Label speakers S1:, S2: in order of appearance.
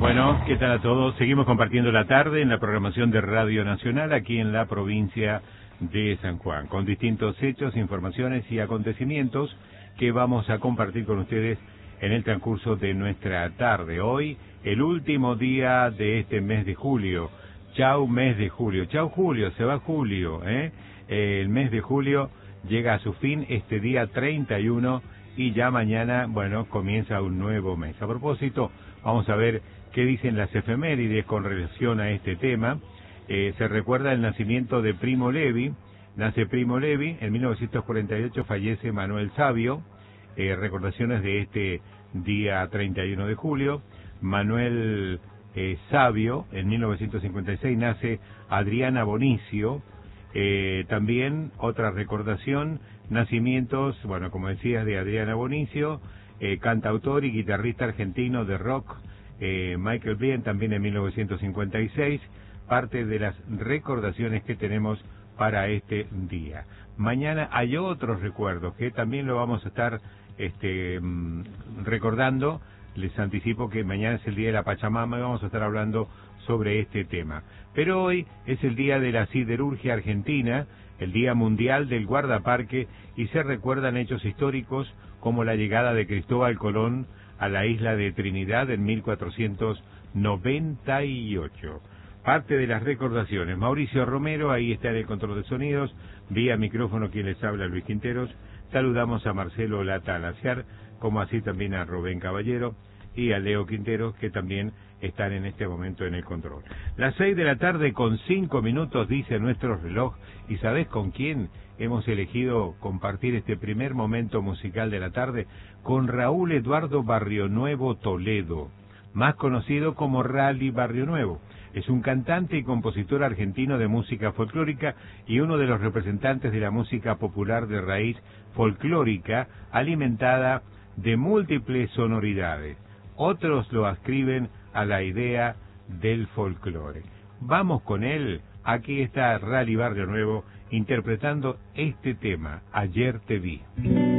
S1: Bueno, ¿qué tal a todos? Seguimos compartiendo la tarde en la programación de Radio Nacional aquí en la provincia de San Juan, con distintos hechos, informaciones y acontecimientos que vamos a compartir con ustedes en el transcurso de nuestra tarde. Hoy, el último día de este mes de julio. Chau mes de julio. Chau julio, se va julio, ¿eh? El mes de julio llega a su fin este día 31 y ya mañana, bueno, comienza un nuevo mes. A propósito, vamos a ver qué dicen las efemérides con relación a este tema. Se recuerda el nacimiento de Primo Levi. Nace Primo Levi, en 1948 fallece Manuel Savio. Recordaciones de este día 31 de julio. Manuel Savio, en 1956 nace Adriana Bonicio. También otra recordación, nacimientos, bueno, como decías, de Adriana Bonicio, cantautor y guitarrista argentino de rock. Michael Bien, también en 1956, parte de las recordaciones que tenemos para este día. Mañana hay otros recuerdos que también lo vamos a estar recordando. Les anticipo que mañana es el día de la Pachamama y vamos a estar hablando sobre este tema. Pero hoy es el día de la siderurgia argentina, el Día Mundial del Guardaparque, y se recuerdan hechos históricos como la llegada de Cristóbal Colón a la isla de Trinidad en 1498. Parte de las recordaciones. Mauricio Romero, ahí está en el control de sonidos, vía micrófono quien les habla, Luis Quinteros. Saludamos a Marcelo Lata Alaciar, como así también a Rubén Caballero y a Leo Quinteros, que también están en este momento en el control. Las 6 de la tarde con 5 minutos dice nuestro reloj. ¿Y sabés con quién hemos elegido compartir este primer momento musical de la tarde? Con Raúl Eduardo Barrionuevo Toledo, más conocido como Rally Barrionuevo. Es un cantante y compositor argentino de música folclórica y uno de los representantes de la música popular de raíz folclórica alimentada de múltiples sonoridades. Otros lo ascriben a la idea del folclore. Vamos con él. Aquí está Rally Barrionuevo interpretando este tema, Ayer te vi.